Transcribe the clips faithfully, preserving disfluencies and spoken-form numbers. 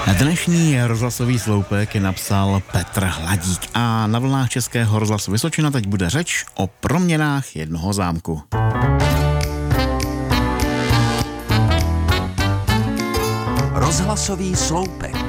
Dnešní rozhlasový sloupek je napsal Petr Hladík a na vlnách Českého rozhlasu Vysočina teď bude řeč o proměnách jednoho zámku. Rozhlasový sloupek.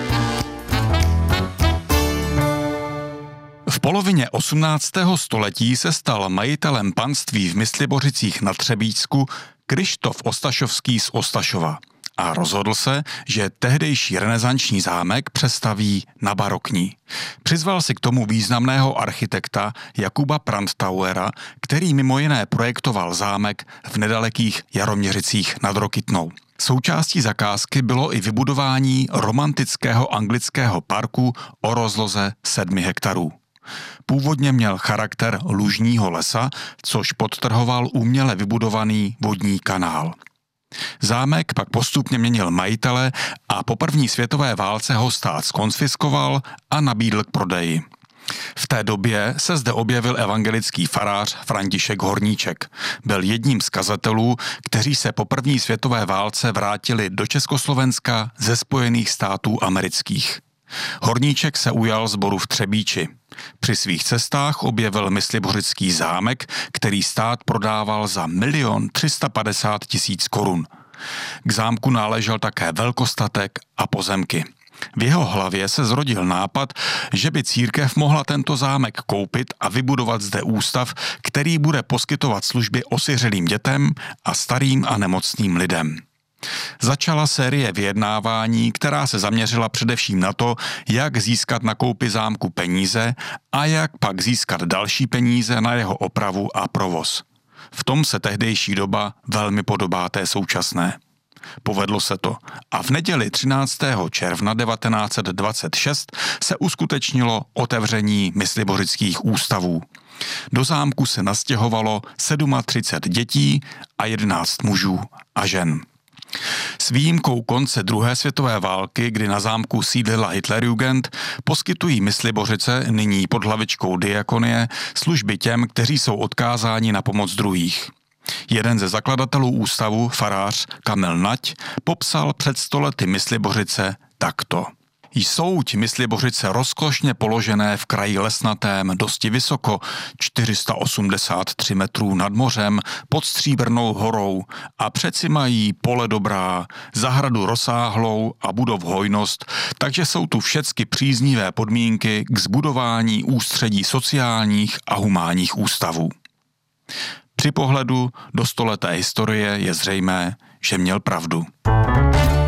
V polovině osmnáctého století se stal majitelem panství v Myslibořicích na Třebíčsku Kryštof Ostašovský z Ostašova a rozhodl se, že tehdejší renesanční zámek přestaví na barokní. Přizval si k tomu významného architekta Jakuba Prandtauera, který mimo jiné projektoval zámek v nedalekých Jaroměřicích nad Rokytnou. Součástí zakázky bylo i vybudování romantického anglického parku o rozloze sedmi hektarů. Původně měl charakter lužního lesa, což podtrhoval uměle vybudovaný vodní kanál. Zámek pak postupně měnil majitele a po první světové válce ho stát zkonfiskoval a nabídl k prodeji. V té době se zde objevil evangelický farář František Horníček. Byl jedním z kazatelů, kteří se po první světové válce vrátili do Československa ze Spojených států amerických. Horníček se ujal sboru v Třebíči. Při svých cestách objevil Myslibořický zámek, který stát prodával za milion třista padesát tisíc korun. K zámku náležel také velkostatek a pozemky. V jeho hlavě se zrodil nápad, že by církev mohla tento zámek koupit a vybudovat zde ústav, který bude poskytovat služby osiřelým dětem a starým a nemocným lidem. Začala série vyjednávání, která se zaměřila především na to, jak získat na koupi zámku peníze a jak pak získat další peníze na jeho opravu a provoz. V tom se tehdejší doba velmi podobá té současné. Povedlo se to a v neděli třináctého června devatenáct set dvacet šest se uskutečnilo otevření myslibořických ústavů. Do zámku se nastěhovalo třicet sedm dětí a jedenáct mužů a žen. S výjimkou konce druhé světové války, kdy na zámku sídlila Hitlerjugend, poskytují Myslibořice, nyní pod hlavičkou diakonie, služby těm, kteří jsou odkázáni na pomoc druhých. Jeden ze zakladatelů ústavu, farář Kamil Nať, popsal před sto lety Myslibořice takto. Jsouť Myslibořice rozkošně položené v kraji lesnatém, dosti vysoko, čtyři sta osmdesát tři metrů nad mořem, pod Stříbrnou horou a přeci mají pole dobrá, zahradu rozsáhlou a budov hojnost, takže jsou tu všecky příznivé podmínky k zbudování ústředí sociálních a humánních ústavů. Při pohledu do stoleté historie je zřejmé, že měl pravdu.